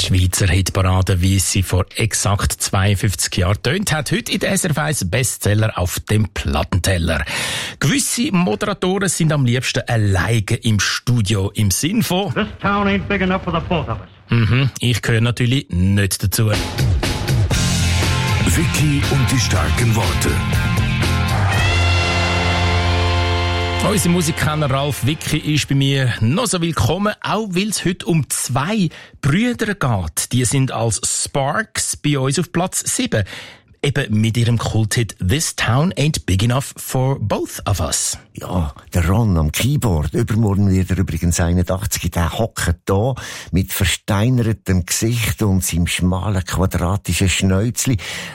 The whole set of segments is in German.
Schweizer Hitparade, wie sie vor exakt 52 Jahren tönt, hat heute in der SRF 1 Bestseller auf dem Plattenteller. Gewisse Moderatoren sind am liebsten alleine im Studio, im Sinn von This town ain't big enough for the both of us. Ich gehöre natürlich nicht dazu. Vicky und die starken Worte. Unser Musikkenner Ralf Vicky ist bei mir noch so willkommen, auch weil es heute um 2 Brüder geht. Die sind als Sparks bei uns auf Platz 7. Eben mit ihrem Kulthit «This Town Ain't Big Enough for Both of Us». Ja, der Ron am Keyboard, übermorgen wird er übrigens 81, der hockt da mit versteinertem Gesicht und seinem schmalen, quadratischen Schnäuzli.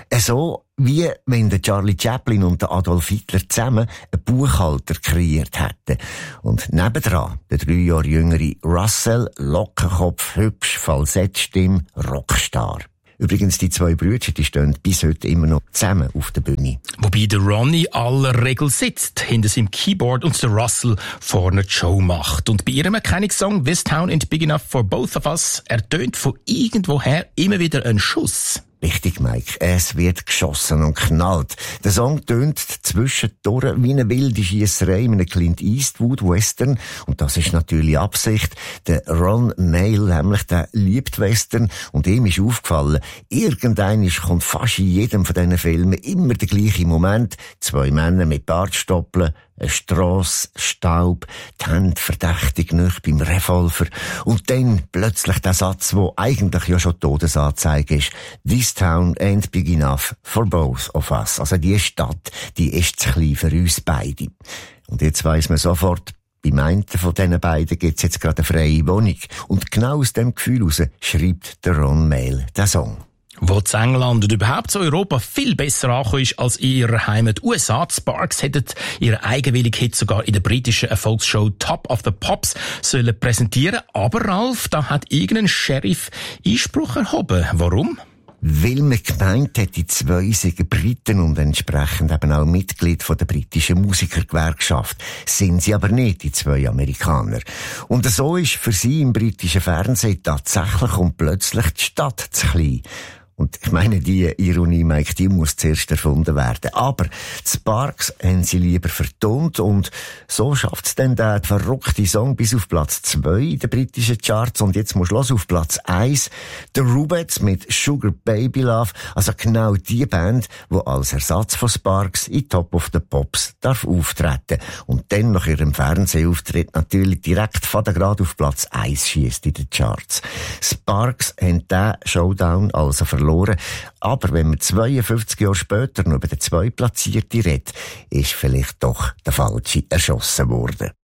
So wie wenn der Charlie Chaplin und der Adolf Hitler zusammen einen Buchhalter kreiert hätten. Und nebendran der 3 Jahre jüngere Russell, Lockenkopf, hübsch, Falsettstimme, Rockstar. Übrigens, die 2 Brüder, die stehen bis heute immer noch zusammen auf der Bühne. Wobei der Ronnie aller Regel sitzt, hinter seinem Keyboard und der Russell vorne die Show macht. Und bei ihrem Erkennungssong «This Town Ain't Big Enough for Both of Us» ertönt von irgendwoher immer wieder ein Schuss. Richtig, Mike. Es wird geschossen und knallt. Der Song tönt zwischendurch wie eine wilde Schiesserei mit einem Clint Eastwood Western. Und das ist natürlich Absicht. Der Ron Mail, nämlich, der liebt Western. Und ihm ist aufgefallen, irgendwann kommt fast in jedem von diesen Filmen immer der gleiche Moment. 2 Männer mit Bartstoppeln, eine Strasse, Staub, die Hände verdächtig nahe beim Revolver. Und dann plötzlich der Satz, wo eigentlich ja schon Todesanzeige ist. This town ain't big enough for both of us. Also die Stadt, die ist zu klein für uns beide. Und jetzt weiss man sofort, beim einen von diesen beiden gibt's jetzt gerade eine freie Wohnung. Und genau aus dem Gefühl heraus schreibt der Ron Mail den Song. Wo zu England und überhaupt zu Europa viel besser angekommen ist als in ihrer Heimat USA. Die Sparks hätten ihren eigenwilligen Hit sogar in der britischen Erfolgsshow Top of the Pops sollen präsentieren. Aber Ralf, da hat irgendein Sheriff Einspruch erhoben. Warum? Weil man gemeint hat, die 2 seien Briten und entsprechend eben auch Mitglied von der britischen Musikergewerkschaft. Sind sie aber nicht, die 2 Amerikaner. Und so ist für sie im britischen Fernsehen tatsächlich und plötzlich die Stadt zu klein. Und ich meine, die Ironie, Mike, die muss zuerst erfunden werden. Aber die Sparks haben sie lieber vertont und so schafft es dann der verrückte Song bis auf Platz 2 in den britischen Charts. Und jetzt musst du hören, auf Platz 1 The Rubettes mit Sugar Baby Love. Also genau die Band, die als Ersatz von Sparks in Top of the Pops darf auftreten. Und dann nach ihrem Fernsehauftritt natürlich direkt von der Grad auf Platz 1 schiesst in den Charts. Sparks haben diesen Showdown also verloren. Aber wenn man 52 Jahre später noch über den 2 Platzierten redet, ist vielleicht doch der Falsche erschossen worden.